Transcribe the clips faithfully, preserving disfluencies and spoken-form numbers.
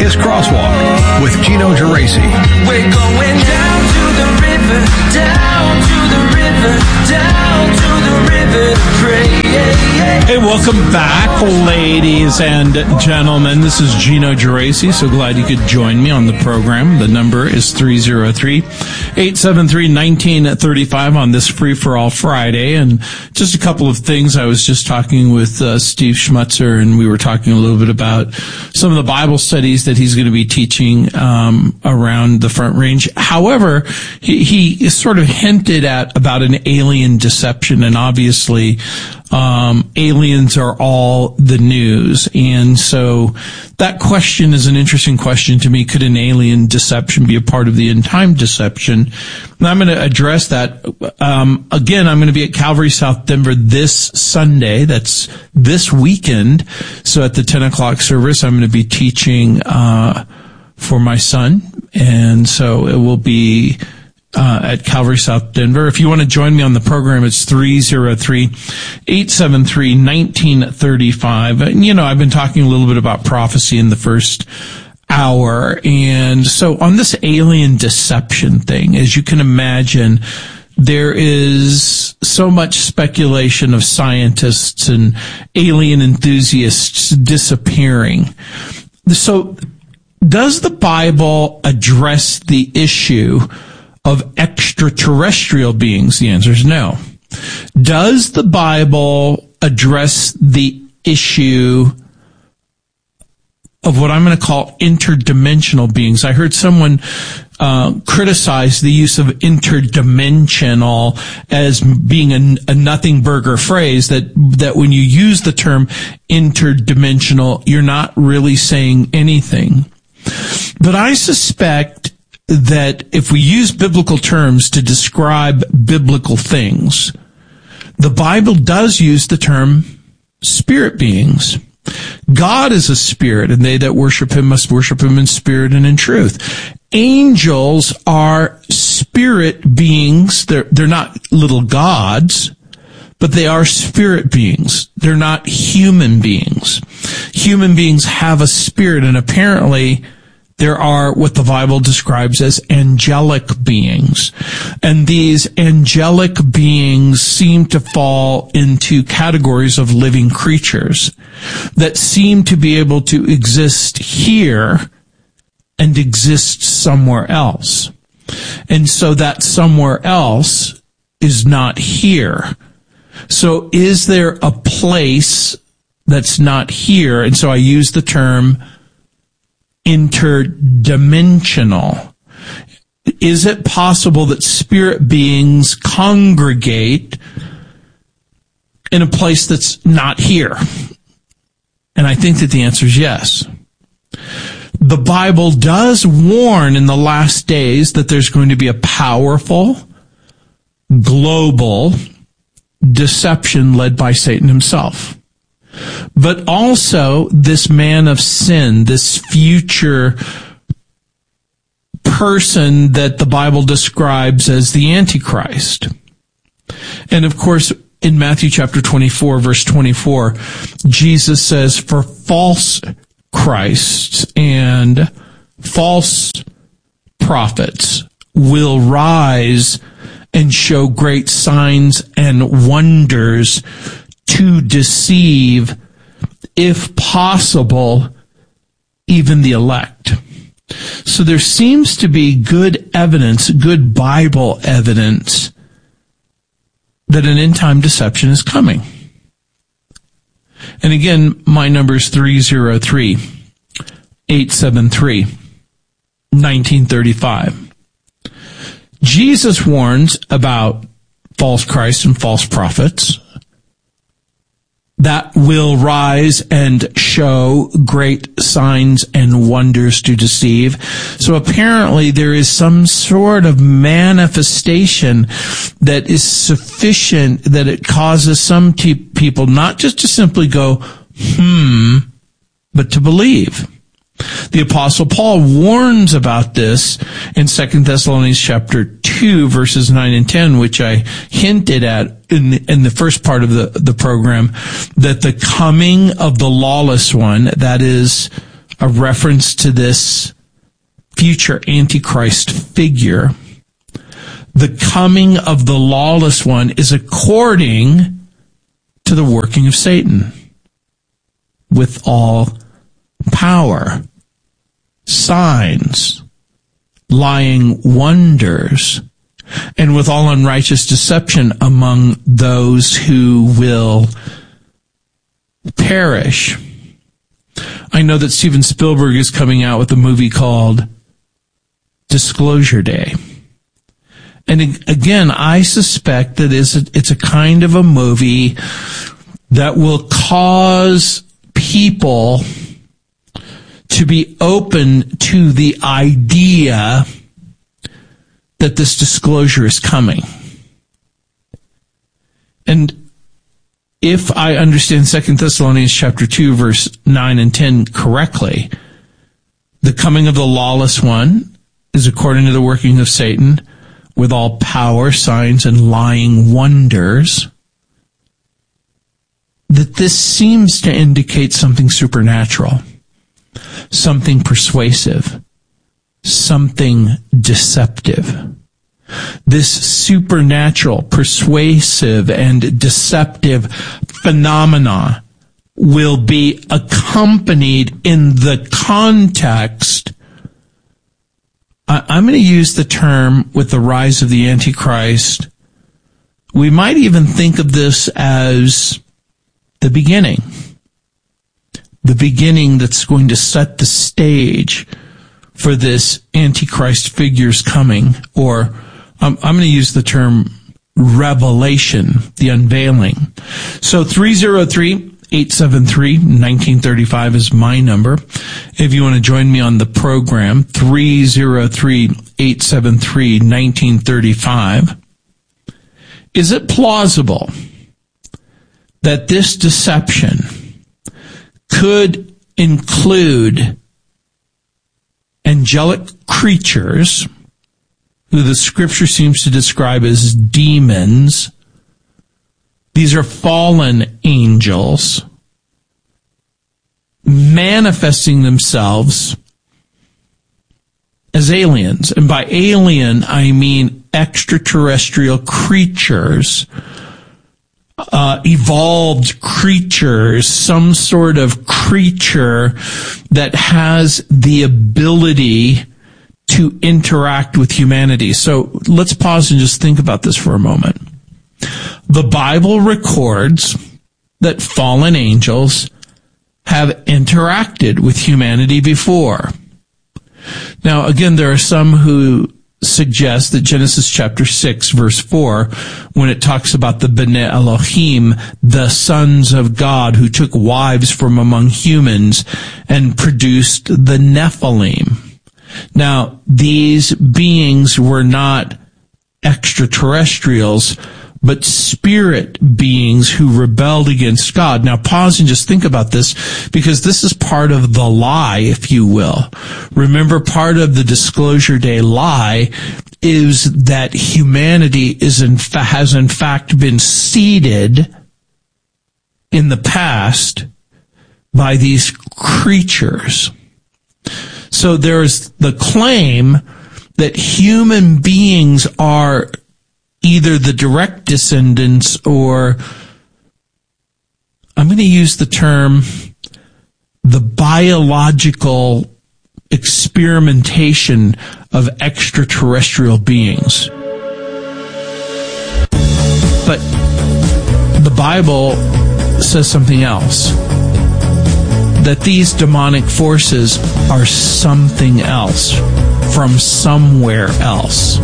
is Crosswalk with Gino Geraci. We're going down to the river, down to the river, down to the river to pray. Hey, welcome back, ladies and gentlemen. This is Gino Geraci. So glad you could join me on the program. The number is three oh three, eight seven three, one nine three five on this Free-for-All Friday. And just a couple of things. I was just talking with uh, Steve Schmutzer, and we were talking a little bit about some of the Bible studies that he's going to be teaching um, around the Front Range. However, he, he sort of hinted at about an alien deception, and obviously Um, aliens are all the news. And so that question is an interesting question to me. Could an alien deception be a part of the end time deception? And I'm going to address that. Um, again, I'm going to be at Calvary South Denver this Sunday. That's this weekend. So at the ten o'clock service, I'm going to be teaching, uh, for my son. And so it will be Uh, at Calvary South Denver. If you want to join me on the program, it's three oh three, eight seven three, one nine three five. And, you know, I've been talking a little bit about prophecy in the first hour. And so on this alien deception thing, as you can imagine, there is so much speculation of scientists and alien enthusiasts disappearing. So does the Bible address the issue of extraterrestrial beings? The answer is no. Does the Bible address the issue of what I'm going to call interdimensional beings? I heard someone uh, criticize the use of interdimensional as being a, a nothing burger phrase, that that when you use the term interdimensional, you're not really saying anything. But I suspect that if we use biblical terms to describe biblical things, the Bible does use the term spirit beings. God is a spirit, and they that worship him must worship him in spirit and in truth. Angels are spirit beings. They're, they're not little gods, but they are spirit beings. They're not human beings. Human beings have a spirit, and apparently there are what the Bible describes as angelic beings. And these angelic beings seem to fall into categories of living creatures that seem to be able to exist here and exist somewhere else. And so that somewhere else is not here. So is there a place that's not here? And so I use the term interdimensional. Is it possible that spirit beings congregate in a place that's not here? And I think that the answer is yes. The Bible does warn in the last days that there's going to be a powerful, global deception led by Satan himself. But also this man of sin, this future person that the Bible describes as the Antichrist. And of course, in Matthew chapter twenty-four, verse twenty-four, Jesus says, for false Christs and false prophets will rise and show great signs and wonders to deceive, if possible, even the elect. So there seems to be good evidence, good Bible evidence, that an end-time deception is coming. And again, my number is three oh three, eight seven three, one nine three five. Jesus warns about false Christs and false prophets that will rise and show great signs and wonders to deceive. So apparently there is some sort of manifestation that is sufficient that it causes some te- people not just to simply go, hmm, but to believe. The Apostle Paul warns about this in Second Thessalonians chapter two, verses nine and ten, which I hinted at in the, in the first part of the, the program, that the coming of the lawless one, that is a reference to this future Antichrist figure. The coming of the lawless one is according to the working of Satan, with all power, signs, lying wonders, and with all unrighteous deception among those who will perish. I know that Steven Spielberg is coming out with a movie called Disclosure Day. And again, I suspect that it's a, it's a kind of a movie that will cause people to be open to the idea that this disclosure is coming. And if I understand Second Thessalonians chapter two, verse nine and ten correctly, the coming of the lawless one is according to the working of Satan, with all power, signs, and lying wonders, that this seems to indicate something supernatural, something persuasive, something deceptive. This supernatural, persuasive, and deceptive phenomena will be accompanied in the context. I'm going to use the term with the rise of the Antichrist. We might even think of this as the beginning. The beginning that's going to set the stage for this Antichrist figure's coming. Or um, I'm going to use the term revelation, the unveiling. So three oh three, eight seven three, one nine three five is my number. If you want to join me on the program, three oh three, eight seven three, one nine three five. Is it plausible that this deception could include angelic creatures, who the scripture seems to describe as demons? These are fallen angels manifesting themselves as aliens. And by alien, I mean extraterrestrial creatures, uh, evolved creatures, some sort of creature that has the ability to interact with humanity. So let's pause and just think about this for a moment. The Bible records that fallen angels have interacted with humanity before. Now, again, there are some who suggest that Genesis chapter six, verse four, when it talks about the Bnei Elohim, the sons of God who took wives from among humans and produced the Nephilim. Now, these beings were not extraterrestrials, but spirit beings who rebelled against God. Now pause and just think about this, because this is part of the lie, if you will. Remember, part of the Disclosure Day lie is that humanity is in fa- has in fact been seeded in the past by these creatures. So there's the claim that human beings are either the direct descendants, or I'm going to use the term the biological experimentation of extraterrestrial beings. But the Bible says something else, that these demonic forces are something else, from somewhere else.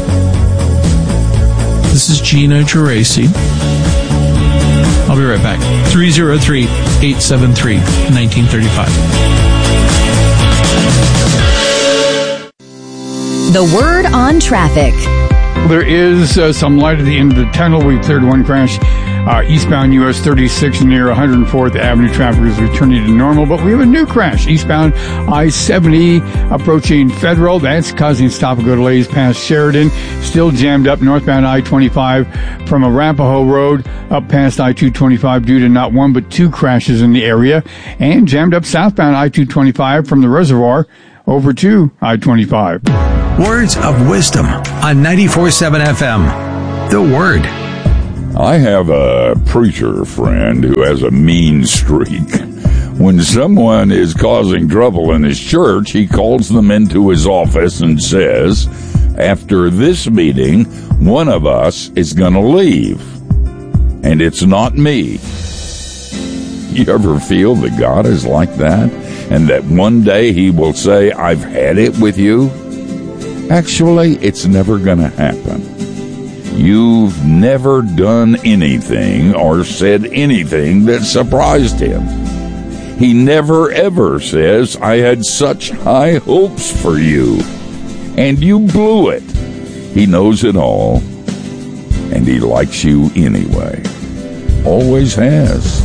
This is Gino Geraci. I'll be right back. three oh three, eight seven three, one nine three five. The Word on Traffic. There is uh, some light at the end of the tunnel. We've cleared one crash. Uh, eastbound U S thirty-six near one hundred fourth Avenue. Traffic is returning to normal, but we have a new crash. Eastbound I seventy approaching Federal. That's causing stop-and-go delays past Sheridan. Still jammed up northbound I twenty-five from Arapahoe Road up past I two twenty-five due to not one but two crashes in the area. And jammed up southbound I two twenty-five from the reservoir over to I twenty-five. Words of wisdom on ninety-four point seven F M. The Word. I have a preacher friend who has a mean streak. When someone is causing trouble in his church, he calls them into his office and says, after this meeting, one of us is going to leave. And it's not me. You ever feel that God is like that? And that one day he will say, I've had it with you? Actually, it's never going to happen. You've never done anything or said anything that surprised him. He never ever says, I had such high hopes for you, and you blew it. He knows it all, and he likes you anyway. Always has.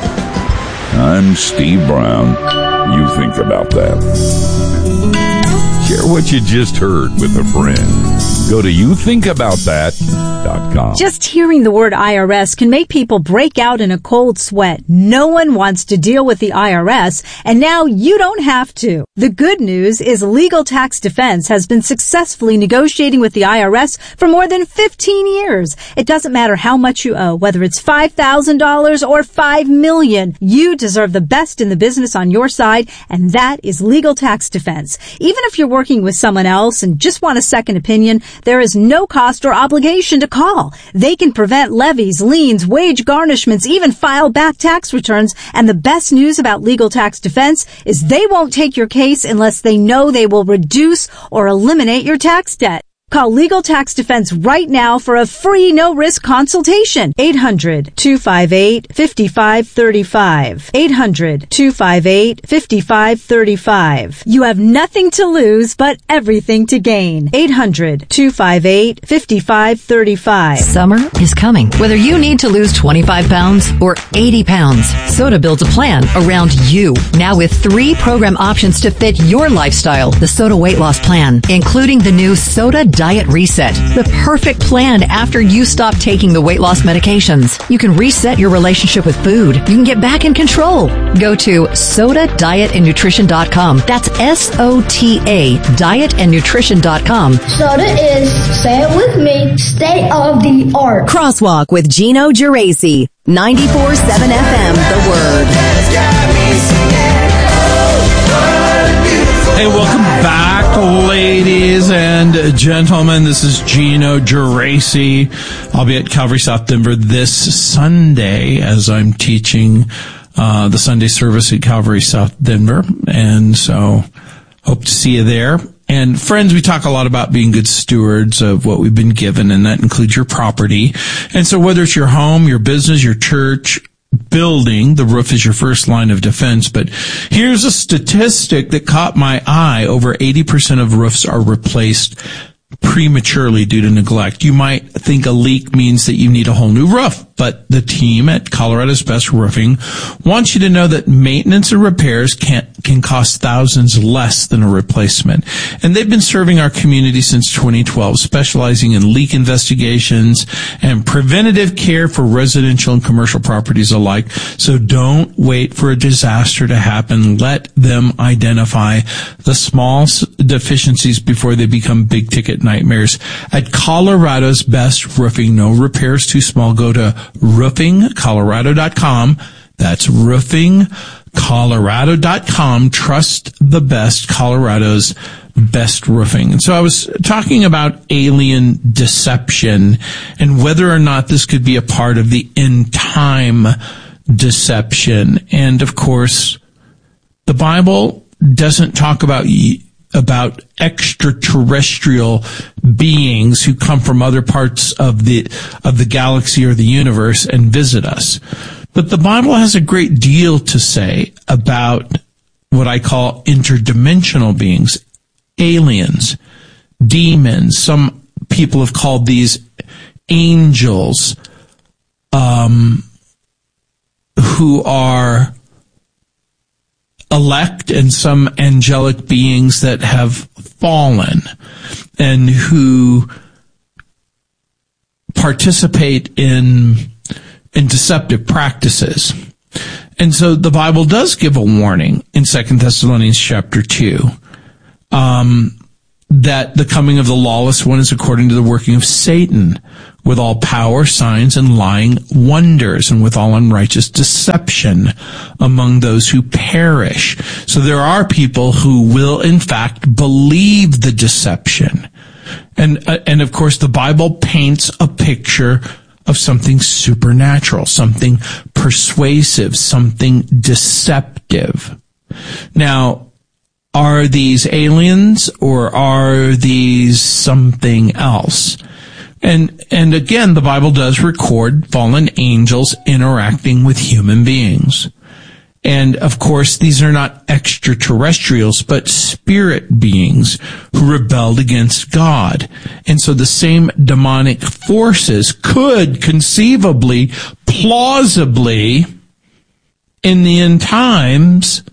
I'm Steve Brown. You think about that. Share what you just heard with a friend. Go to you think about that dot com. Just hearing the word I R S can make people break out in a cold sweat. No one wants to deal with the I R S, and now you don't have to. The good news is Legal Tax Defense has been successfully negotiating with the I R S for more than fifteen years. It doesn't matter how much you owe, whether it's five thousand dollars or five million dollars. You deserve the best in the business on your side, and that is Legal Tax Defense. Even if you're working with someone else and just want a second opinion, there is no cost or obligation to call. They can prevent levies, liens, wage garnishments, even file back tax returns. And the best news about Legal Tax Defense is they won't take your case unless they know they will reduce or eliminate your tax debt. Call Legal Tax Defense right now for a free no-risk consultation. eight hundred, two five eight, five five three five. eight hundred, two five eight, five five three five. You have nothing to lose, but everything to gain. eight hundred, two five eight, five five three five. Summer is coming. Whether you need to lose twenty-five pounds or eighty pounds, Soda builds a plan around you. Now with three program options to fit your lifestyle. The Soda Weight Loss Plan, including the new Soda Diet Reset, the perfect plan after you stop taking the weight loss medications. You can reset your relationship with food. You can get back in control. Go to soda diet and nutrition dot com. That's S O T A, diet and nutrition dot com. Soda is, say it with me, state of the art. Crosswalk with Gino Geraci. ninety-four point seven F M, The Word. Hey, welcome back, ladies and gentlemen. This is Gino Geraci. I'll be at Calvary South Denver this Sunday as I'm teaching uh, the Sunday service at Calvary South Denver. And so hope to see you there. And friends, we talk a lot about being good stewards of what we've been given, and that includes your property. And so whether it's your home, your business, your church, building, the roof is your first line of defense. But here's a statistic that caught my eye. Over eighty percent of roofs are replaced prematurely due to neglect. You might think a leak means that you need a whole new roof, but the team at Colorado's Best Roofing wants you to know that maintenance and repairs can can cost thousands less than a replacement. And they've been serving our community since twenty twelve, specializing in leak investigations and preventative care for residential and commercial properties alike. So don't wait for a disaster to happen. Let them identify the small deficiencies before they become big ticket nightmares. At Colorado's Best Roofing, no repairs too small. Go to roofing colorado dot com. That's roofing colorado dot com. Trust the best, Colorado's Best Roofing. And so I was talking about alien deception and whether or not this could be a part of the end time deception. And of course, the Bible doesn't talk about about extraterrestrial beings who come from other parts of the of the galaxy or the universe and visit us. But the Bible has a great deal to say about what I call interdimensional beings, aliens, demons, some people have called these angels, um, who are elect and some angelic beings that have fallen and who participate in in deceptive practices. And so the Bible does give a warning in Second Thessalonians chapter two, um, that the coming of the lawless one is according to the working of Satan, with all power, signs, and lying wonders, and with all unrighteous deception among those who perish. So there are people who will, in fact, believe the deception. And, uh, and of course, the Bible paints a picture of something supernatural, something persuasive, something deceptive. Now, are these aliens or are these something else? And, and again, the Bible does record fallen angels interacting with human beings. And of course, these are not extraterrestrials, but spirit beings who rebelled against God. And so the same demonic forces could conceivably, plausibly, in the end times,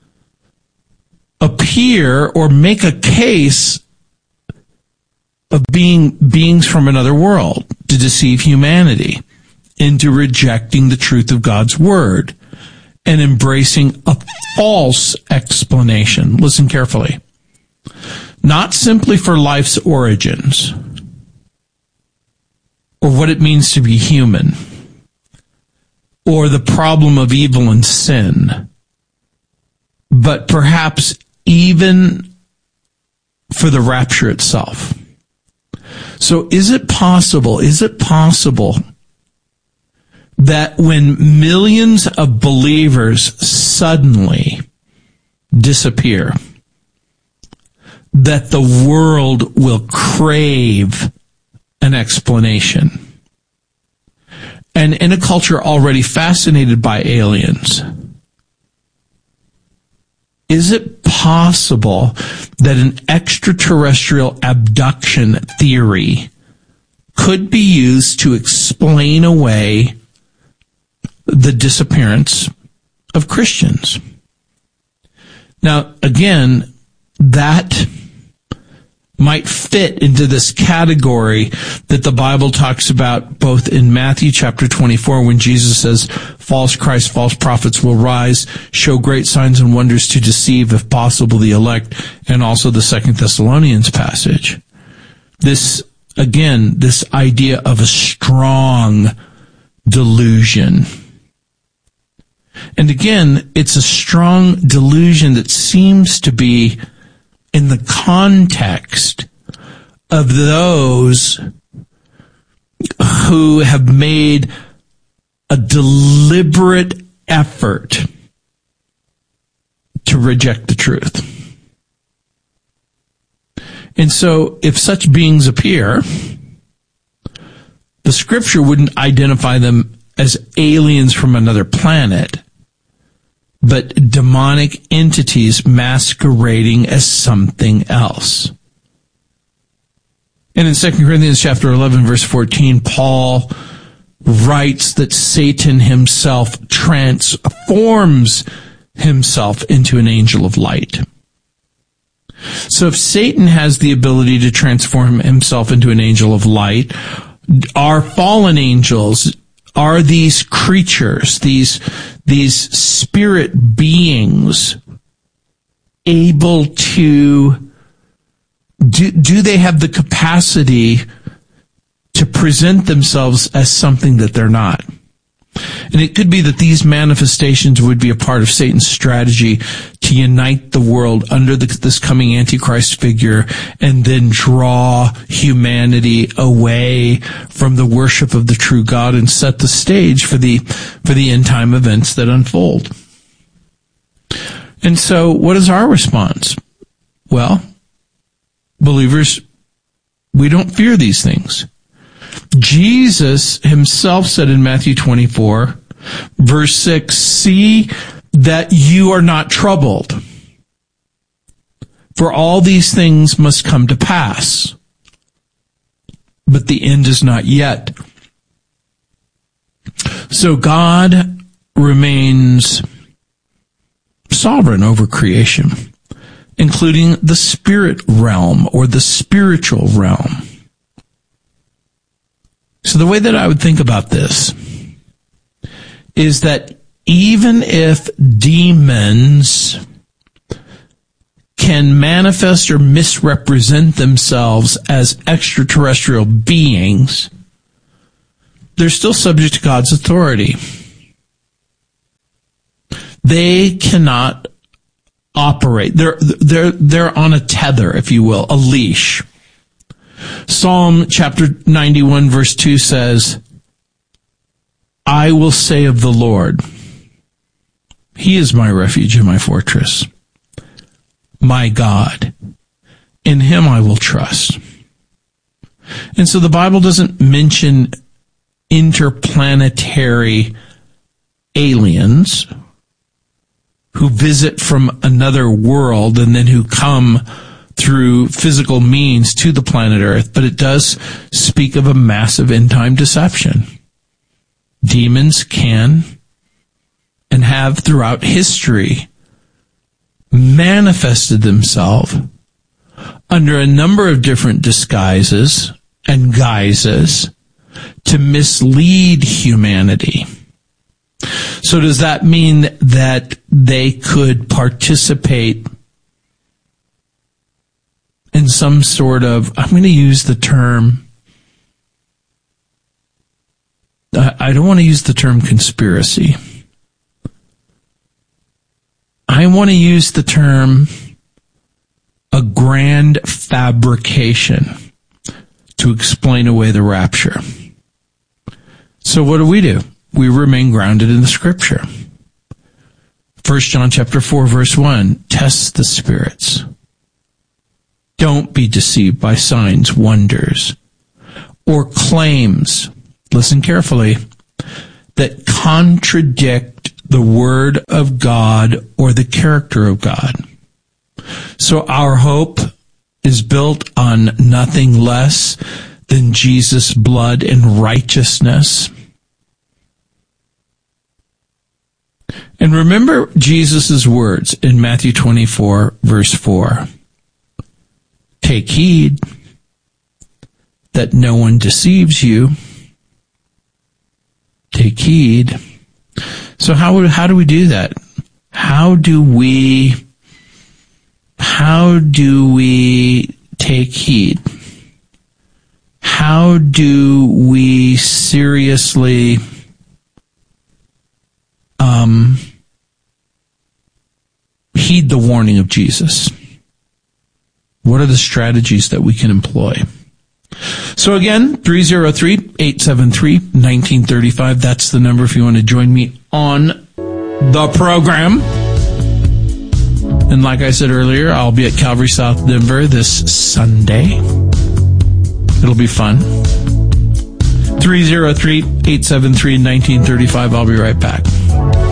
appear or make a case of being beings from another world to deceive humanity into rejecting the truth of God's word and embracing a false explanation. Listen carefully. Not simply for life's origins or what it means to be human or the problem of evil and sin, but perhaps even for the rapture itself. So is it possible, is it possible that when millions of believers suddenly disappear, that the world will crave an explanation? And in a culture already fascinated by aliens, is it possible that an extraterrestrial abduction theory could be used to explain away the disappearance of Christians? Now, again, that might fit into this category that the Bible talks about both in Matthew chapter twenty-four, when Jesus says, false Christ, false prophets will rise, show great signs and wonders to deceive, if possible, the elect, and also the Second Thessalonians passage. This, again, this idea of a strong delusion. And again, it's a strong delusion that seems to be in the context of those who have made a deliberate effort to reject the truth. And so, if such beings appear, the scripture wouldn't identify them as aliens from another planet, but demonic entities masquerading as something else. And in Second Corinthians chapter eleven, verse fourteen, Paul writes that Satan himself transforms himself into an angel of light. So if Satan has the ability to transform himself into an angel of light, are fallen angels, are these creatures, these, these spirit beings able to, do, do they have the capacity to present themselves as something that they're not? And it could be that these manifestations would be a part of Satan's strategy to unite the world under the, this coming Antichrist figure and then draw humanity away from the worship of the true God and set the stage for the, for the end time events that unfold. And so what is our response? Well, believers, we don't fear these things. Jesus himself said in Matthew twenty-four, verse six, see that you are not troubled, for all these things must come to pass, but the end is not yet. So God remains sovereign over creation, including the spirit realm or the spiritual realm. So the way that I would think about this is that even if demons can manifest or misrepresent themselves as extraterrestrial beings, they're still subject to God's authority. They cannot operate. They're, they're, they're on a tether, if you will, a leash. Psalm chapter ninety-one verse two says, I will say of the Lord, He is my refuge and my fortress, my God. In Him I will trust. And so the Bible doesn't mention interplanetary aliens who visit from another world and then who come through physical means to the planet Earth, but it does speak of a massive end-time deception. Demons can and have throughout history manifested themselves under a number of different disguises and guises to mislead humanity. So does that mean that they could participate in some sort of, I'm going to use the term, I don't want to use the term conspiracy. I want to use the term a grand fabrication to explain away the rapture. So what do we do? We remain grounded in the Scripture. First John chapter four verse one, test the spirits. Don't be deceived by signs, wonders, or claims, listen carefully, that contradict the Word of God or the character of God. So our hope is built on nothing less than Jesus' blood and righteousness. And remember Jesus' words in Matthew twenty-four, verse four. Take heed that no one deceives you. Take heed. So how how do we do that? How do we how do we take heed? How do we seriously um, heed the warning of Jesus? What are the strategies that we can employ? So again, three oh three, eight seven three, one nine three five. That's the number if you want to join me on the program. And like I said earlier, I'll be at Calvary South Denver this Sunday. It'll be fun. three oh three, eight seven three, one nine three five. I'll be right back.